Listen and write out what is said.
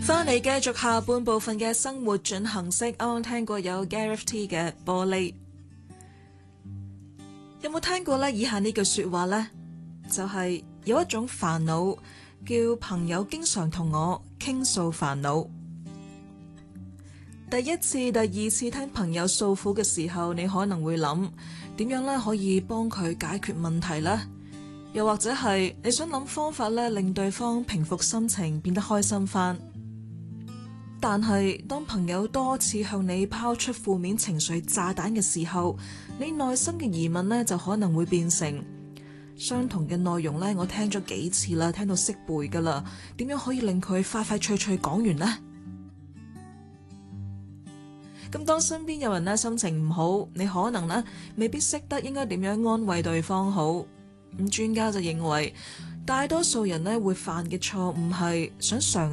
翻嚟繼續下半部分嘅生活進行式，啱啱聽過有 Gareth T 嘅玻璃，有冇聽過呢？以下呢句說話呢，就係有一種煩惱叫朋友經常同我傾訴煩惱。第一次、第二次聽朋友訴苦嘅時候，你可能會諗點樣咧可以幫佢解決問題呢？又或者係你想諗方法咧令對方平復心情，變得開心返。但係當朋友多次向你拋出負面情緒炸彈嘅時候，你內心嘅疑問呢就可能會變成相同嘅內容呢，我聽咗幾次啦，聽到識背噶啦，點樣可以令佢快快脆脆講完呢？咁當身邊有人呢心情唔好，你可能呢未必識得應該點樣安慰對方好。咁專家就認為，大多數人呢會犯嘅錯誤係想嘗